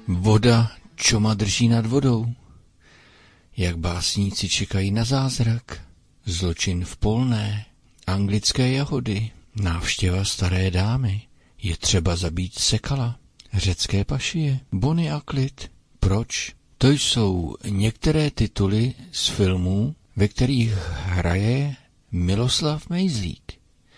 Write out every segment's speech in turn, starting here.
Voda čoma drží nad vodou. Jak básníci čekají na zázrak. Zločin v Polné. Anglické jahody. Návštěva staré dámy. Je třeba zabít Sekala. Řecké pašie. Bonnie a Clyde. Proč? To jsou některé tituly z filmů, ve kterých hraje Miloslav Mejzlík.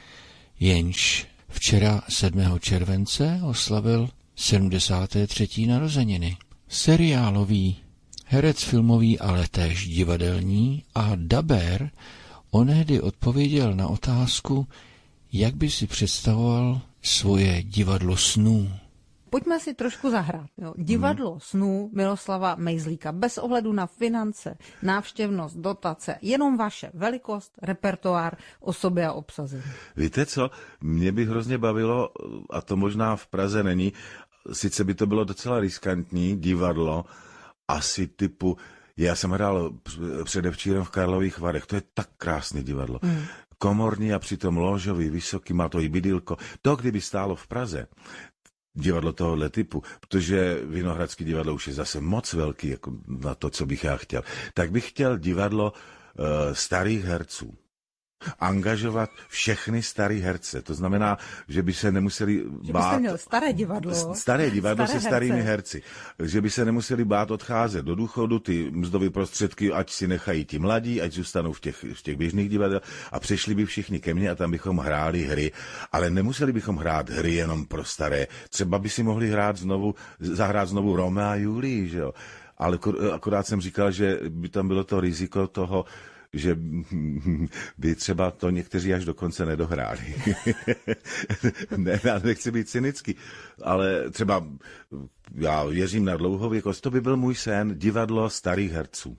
Jenž včera 7. července oslavil 73. narozeniny. Seriálový, herec filmový, ale též divadelní a dabér onehdy odpověděl na otázku, jak by si představoval svoje divadlo snů. Pojďme si trošku zahrát. Jo. Divadlo snů Miloslava Mejzlíka, bez ohledu na finance, návštěvnost, dotace, jenom vaše velikost, repertoár, osoby a obsazení. Víte co, mě by hrozně bavilo, a to možná v Praze není, sice by to bylo docela riskantní divadlo, asi typu, já jsem hrál předevčírem v Karlových Varech, to je tak krásné divadlo. Komorní a přitom lóžový, vysoký, má to i bydýlko. To, kdyby stálo v Praze, divadlo tohohle typu, protože Vinohradský divadlo už je zase moc velký jako na to, co bych já chtěl, tak bych chtěl divadlo starých herců. Angažovat všechny starý herce. To znamená, že by se nemuseli bát... Že měl staré divadlo. Staré divadlo se starými herci. Že by se nemuseli bát odcházet do důchodu, ty mzdové prostředky, ať si nechají ti mladí, ať zůstanou v těch běžných divadel a přešli by všichni ke mně a tam bychom hráli hry. Ale nemuseli bychom hrát hry jenom pro staré. Třeba by si mohli zahrát znovu Romea a Julii, že jo. Ale akorát jsem říkal, že by tam bylo to riziko toho, že by třeba to někteří až do konce nedohráli. Ne, já nechci být cynický, ale třeba já věřím na dlouhověkost. To by byl můj sen, divadlo starých herců.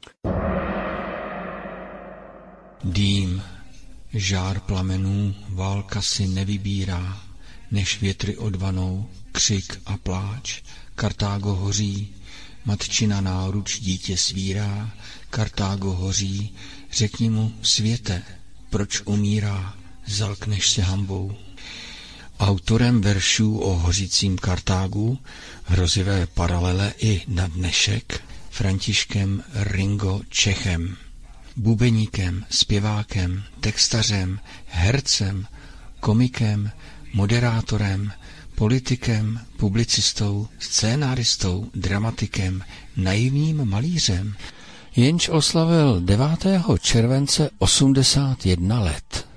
Dým, žár plamenů, válka si nevybírá, než větry odvanou, křik a pláč. Kartágo hoří, matčina náruč dítě svírá, Kartágo hoří, řekni mu, světe, proč umírá, zalkneš se hanbou. Autorem veršů o hořícím Kartágu, hrozivé paralele i na dnešek, Františkem Ringo Čechem. Bubeníkem, zpěvákem, textařem, hercem, komikem, moderátorem, politikem, publicistou, scénáristou, dramatikem, naivním malířem, jenž oslavil 9. července 81 let.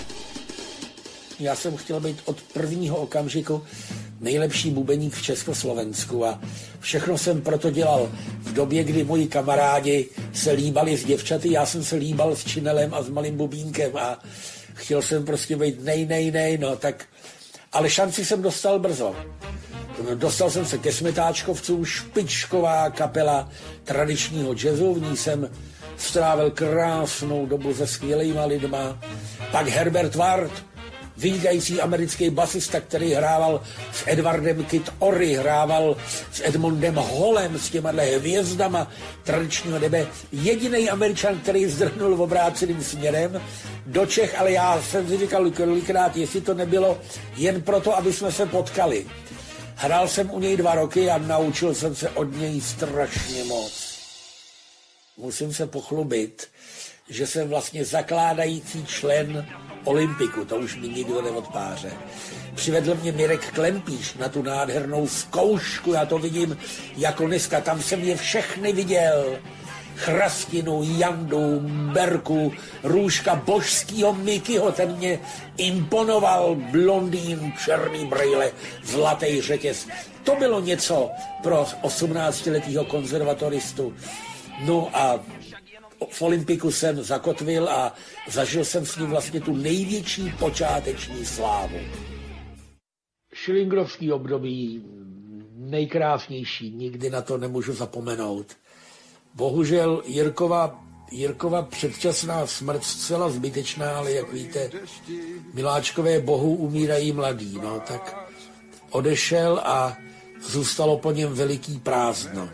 Já jsem chtěl být od prvního okamžiku nejlepší bubeník v Československu a všechno jsem proto dělal. V době, kdy moji kamarádi se líbali s děvčaty, já jsem se líbal s činelem a s malým bubínkem a chtěl jsem prostě být no tak, ale šanci jsem dostal brzo. Dostal jsem se ke Smetáčkovcům, špičková kapela tradičního jazzu, v ní jsem strávil krásnou dobu se skvělýma lidma. Pak Herbert Ward, vynikající americký basista, který hrával s Edwardem Kid Ory, hrával s Edmondem Hallem, s těma hvězdama tradičního nebe. Jedinej Američan, který zdrhnul v obráceným směrem do Čech, ale já jsem si říkal kolikrát, jestli to nebylo jen proto, aby jsme se potkali. Hrál jsem u něj 2 roky a naučil jsem se od něj strašně moc. Musím se pochlubit, že jsem vlastně zakládající člen Olympiku, to už mi nikdo neodpáře. Přivedl mě Mirek Klempíš na tu nádhernou zkoušku, já to vidím jako dneska, tam jsem je všechny viděl. Chrastinu, Jandu, Berku, Růžka, božskýho Mikyho, ten mě imponoval, blondýn, černý brejle, zlatý řetěz. To bylo něco pro 18letého konzervatoristu. No a v Olympiku jsem zakotvil a zažil jsem s ním vlastně tu největší počáteční slávu. Schillingrovský období, nejkrásnější, nikdy na to nemůžu zapomenout. Bohužel Jirkova předčasná smrt zcela zbytečná, ale jak víte, miláčkové bohů umírají mladí, no tak odešel a zůstalo po něm veliký prázdno.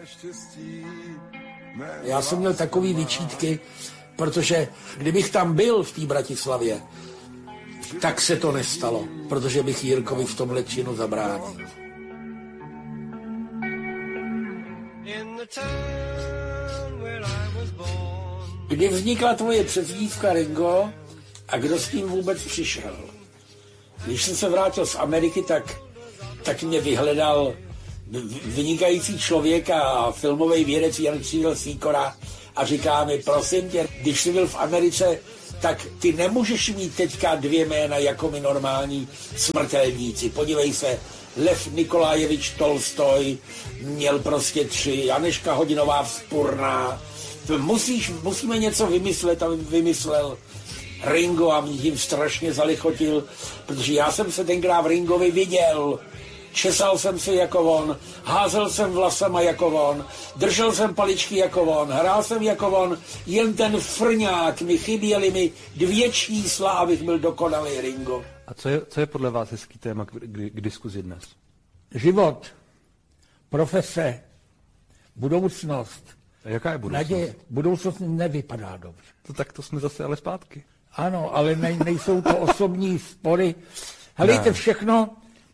Já jsem měl takový vyčítky, protože kdybych tam byl v té Bratislavě, tak se to nestalo, protože bych Jirkovi v tomhle činu zabránil. Kdy vznikla tvoje přezdívka Ringo a kdo s tím vůbec přišel? Když jsem se vrátil z Ameriky, tak mě vyhledal vynikající člověk a filmový vědec Jan Křídel Sýkora a říká mi, prosím tě, když jsi byl v Americe, tak ty nemůžeš mít teďka 2 jména jako my normální smrtelníci. Podívej se, Lev Nikolajevič Tolstoj měl prostě 3, Anežka Hodinová Vzpurná. Musíme něco vymyslet, a vymyslel Ringo a mě tím strašně zalichotil, protože já jsem se tenkrát v Ringovi viděl. Česal jsem se jako on, házel jsem vlasama jako on, držel jsem paličky jako on, hrál jsem jako on, jen ten frňák, chyběly mi 2 čísla, abych byl dokonalý Ringo. A co je podle vás hezký téma k diskuzi dnes? Život, profese, budoucnost. A jaká je budoucnost? Naděje. Budoucnost nevypadá dobře. Tak to jsme zase ale zpátky. Ano, ale nejsou to osobní spory. Helejte, všechno,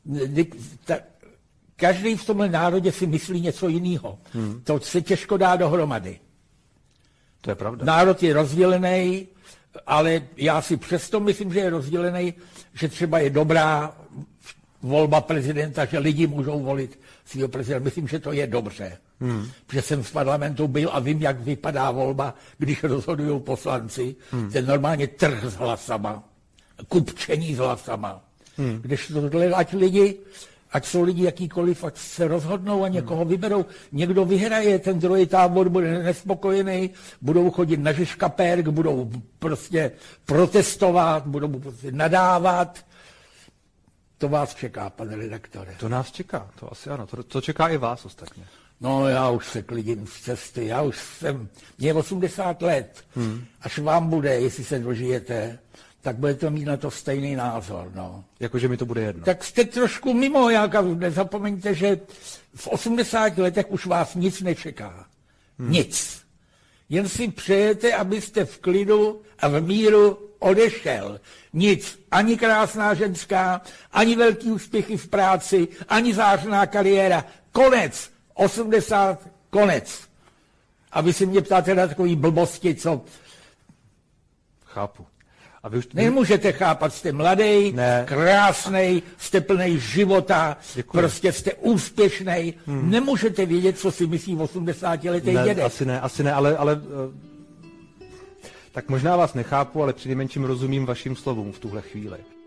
každý v tomhle národě si myslí něco jiného. To se těžko dá dohromady. To je pravda. Národ je rozdělený, ale já si přesto myslím, že je rozdělený, že třeba je dobrá volba prezidenta, že lidi můžou volit svého prezidenta. Myslím, že to je dobře. Protože jsem v parlamentu byl a vím, jak vypadá volba, když rozhodují poslanci. Ten normálně trh s hlasama, kupčení s hlasama. Když tohle, ať jsou lidi jakýkoliv, ať se rozhodnou a někoho vyberou. Někdo vyhraje, ten druhý tábor bude nespokojený, budou chodit na Žižkapérk, budou prostě protestovat, budou prostě nadávat. To vás čeká, pane redaktore. To nás čeká, to asi ano. To čeká i vás ostatně. No, já už se klidím z cesty, mě je 80 let. Až vám bude, jestli se dožijete, tak budete mít na to stejný názor, no. Jakože mi to bude jedno. Tak jste trošku mimo, nezapomeňte, že v 80 letech už vás nic nečeká. Nic. Jen si přejete, abyste v klidu a v míru odešel. Nic. Ani krásná ženská, ani velký úspěchy v práci, ani zářná kariéra. Konec. 80, konec. A vy si mě ptáte na takový blbosti, co... Chápu. A vy už... Nemůžete chápat, jste mladý, krásnej, jste plnej života, Děkuji. Prostě jste úspěšnej. Nemůžete vědět, co si myslí 80letý dědek. Asi ne, ale tak možná vás nechápu, ale přinejmenším rozumím vašim slovům v tuhle chvíli.